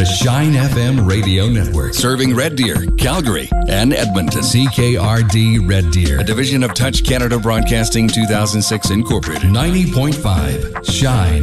The Shine FM radio network. Serving Red Deer, Calgary, and Edmonton. CKRD Red Deer. A division of Touch Canada Broadcasting 2006 Incorporated. 90.5 Shine